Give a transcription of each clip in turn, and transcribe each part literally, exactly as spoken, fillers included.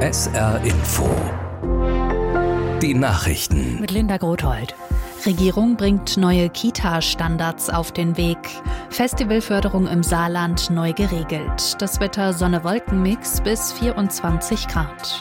S R Info. Die Nachrichten. Mit Linda Grothold. Regierung bringt neue Kita-Standards auf den Weg. Festivalförderung im Saarland neu geregelt. Das Wetter Sonne-Wolken-Mix bis vierundzwanzig Grad.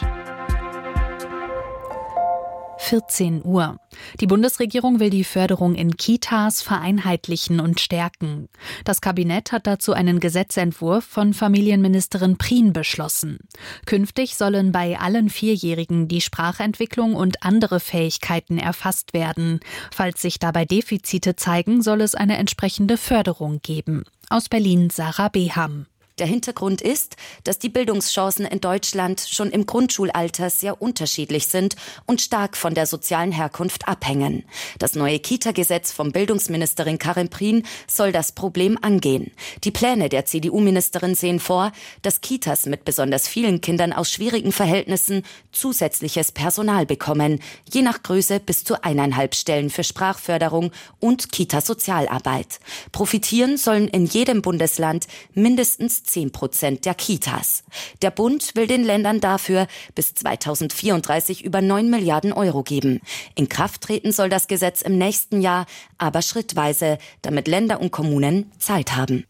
vierzehn Uhr. Die Bundesregierung will die Förderung in Kitas vereinheitlichen und stärken. Das Kabinett hat dazu einen Gesetzentwurf von Familienministerin Prien beschlossen. Künftig sollen bei allen Vierjährigen die Sprachentwicklung und andere Fähigkeiten erfasst werden. Falls sich dabei Defizite zeigen, soll es eine entsprechende Förderung geben. Aus Berlin Sarah Beham. Der Hintergrund ist, dass die Bildungschancen in Deutschland schon im Grundschulalter sehr unterschiedlich sind und stark von der sozialen Herkunft abhängen. Das neue Kita-Gesetz von Bildungsministerin Karin Prien soll das Problem angehen. Die Pläne der C D U-Ministerin sehen vor, dass Kitas mit besonders vielen Kindern aus schwierigen Verhältnissen zusätzliches Personal bekommen, je nach Größe bis zu eineinhalb Stellen für Sprachförderung und Kita-Sozialarbeit. Profitieren sollen in jedem Bundesland mindestens zehn Prozent der Kitas. Der Bund will den Ländern dafür bis zweitausendvierunddreißig über neun Milliarden Euro geben. In Kraft treten soll das Gesetz im nächsten Jahr, aber schrittweise, damit Länder und Kommunen Zeit haben.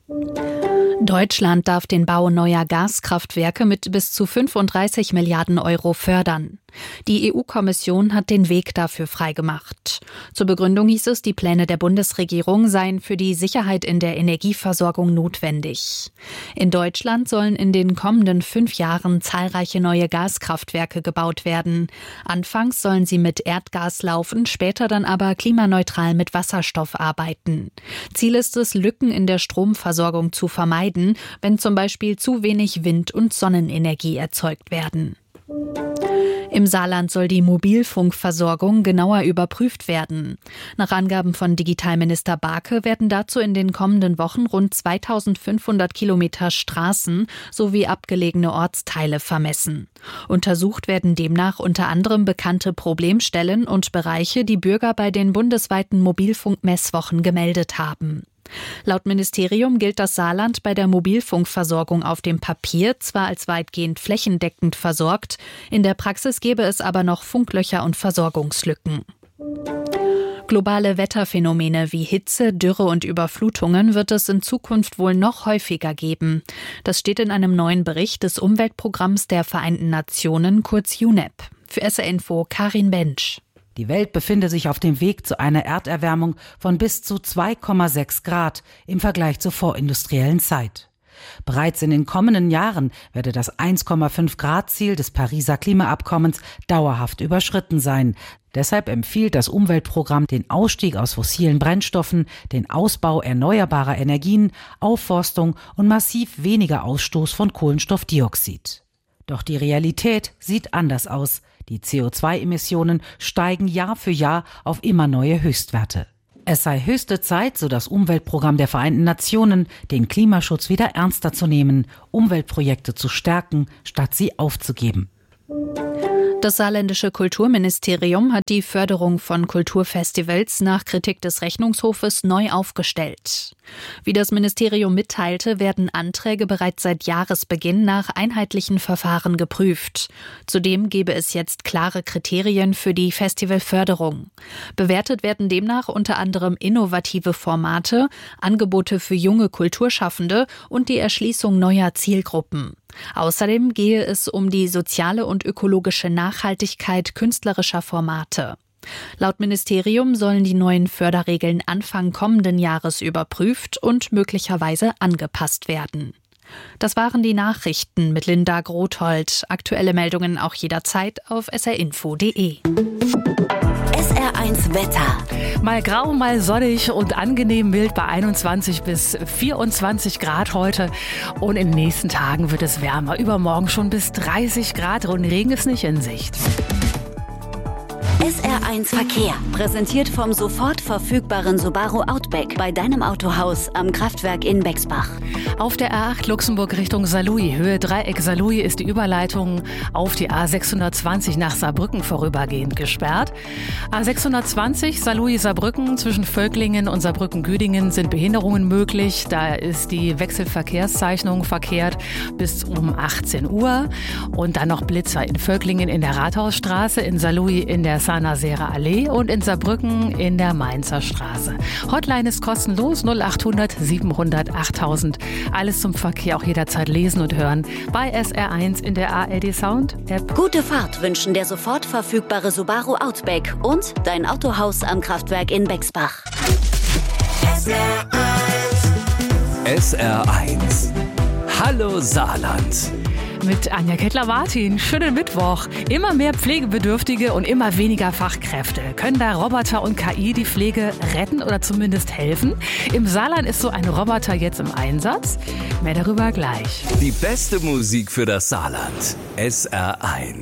Deutschland darf den Bau neuer Gaskraftwerke mit bis zu fünfunddreißig Milliarden Euro fördern. Die E U-Kommission hat den Weg dafür freigemacht. Zur Begründung hieß es, die Pläne der Bundesregierung seien für die Sicherheit in der Energieversorgung notwendig. In Deutschland sollen in den kommenden fünf Jahren zahlreiche neue Gaskraftwerke gebaut werden. Anfangs sollen sie mit Erdgas laufen, später dann aber klimaneutral mit Wasserstoff arbeiten. Ziel ist es, Lücken in der Stromversorgung zu vermeiden, wenn zum Beispiel zu wenig Wind- und Sonnenenergie erzeugt werden. Im Saarland soll die Mobilfunkversorgung genauer überprüft werden. Nach Angaben von Digitalminister Barke werden dazu in den kommenden Wochen rund zweitausendfünfhundert Kilometer Straßen sowie abgelegene Ortsteile vermessen. Untersucht werden demnach unter anderem bekannte Problemstellen und Bereiche, die Bürger bei den bundesweiten Mobilfunkmesswochen gemeldet haben. Laut Ministerium gilt das Saarland bei der Mobilfunkversorgung auf dem Papier zwar als weitgehend flächendeckend versorgt, in der Praxis gäbe es aber noch Funklöcher und Versorgungslücken. Globale Wetterphänomene wie Hitze, Dürre und Überflutungen wird es in Zukunft wohl noch häufiger geben. Das steht in einem neuen Bericht des Umweltprogramms der Vereinten Nationen, kurz U N E P. Für S R Info Karin Bensch. Die Welt befinde sich auf dem Weg zu einer Erderwärmung von bis zu zwei Komma sechs Grad im Vergleich zur vorindustriellen Zeit. Bereits in den kommenden Jahren werde das eins Komma fünf Grad Ziel des Pariser Klimaabkommens dauerhaft überschritten sein. Deshalb empfiehlt das Umweltprogramm den Ausstieg aus fossilen Brennstoffen, den Ausbau erneuerbarer Energien, Aufforstung und massiv weniger Ausstoß von Kohlenstoffdioxid. Doch die Realität sieht anders aus. Die C O zwei Emissionen steigen Jahr für Jahr auf immer neue Höchstwerte. Es sei höchste Zeit, so das Umweltprogramm der Vereinten Nationen, den Klimaschutz wieder ernster zu nehmen, Umweltprojekte zu stärken, statt sie aufzugeben. Das saarländische Kulturministerium hat die Förderung von Kulturfestivals nach Kritik des Rechnungshofes neu aufgestellt. Wie das Ministerium mitteilte, werden Anträge bereits seit Jahresbeginn nach einheitlichen Verfahren geprüft. Zudem gebe es jetzt klare Kriterien für die Festivalförderung. Bewertet werden demnach unter anderem innovative Formate, Angebote für junge Kulturschaffende und die Erschließung neuer Zielgruppen. Außerdem gehe es um die soziale und ökologische Nachhaltigkeit künstlerischer Formate. Laut Ministerium sollen die neuen Förderregeln Anfang kommenden Jahres überprüft und möglicherweise angepasst werden. Das waren die Nachrichten mit Linda Grothold. Aktuelle Meldungen auch jederzeit auf s r info punkt d e. S R eins Wetter. Mal grau, mal sonnig und angenehm mild bei einundzwanzig bis vierundzwanzig Grad heute. Und in den nächsten Tagen wird es wärmer. Übermorgen schon bis dreißig Grad und Regen ist nicht in Sicht. S R eins Verkehr, präsentiert vom sofort verfügbaren Subaru Outback bei deinem Autohaus am Kraftwerk in Bexbach. Auf der A acht Luxemburg Richtung Saarlouis, Höhe Dreieck Saarlouis, ist die Überleitung auf die A sechshundertzwanzig nach Saarbrücken vorübergehend gesperrt. A sechshundertzwanzig Saarlouis-Saarbrücken zwischen Völklingen und Saarbrücken-Güdingen sind Behinderungen möglich. Da ist die Wechselverkehrszeichnung verkehrt bis um achtzehn Uhr. Und dann noch Blitzer in Völklingen in der Rathausstraße, in Saarlouis in der Saarnaserer Allee und in Saarbrücken in der Mainzer Straße. Hotline ist kostenlos null achthundert siebenhundert achttausend. Alles zum Verkehr auch jederzeit lesen und hören bei S R eins in der A R D Sound App. Gute Fahrt wünschen der sofort verfügbare Subaru Outback und dein Autohaus am Kraftwerk in Bexbach. S R eins. S R eins. Hallo Saarland. Mit Anja Kettler-Martin. Schönen Mittwoch. Immer mehr Pflegebedürftige und immer weniger Fachkräfte. Können da Roboter und K I die Pflege retten oder zumindest helfen? Im Saarland ist so ein Roboter jetzt im Einsatz. Mehr darüber gleich. Die beste Musik für das Saarland. S R eins.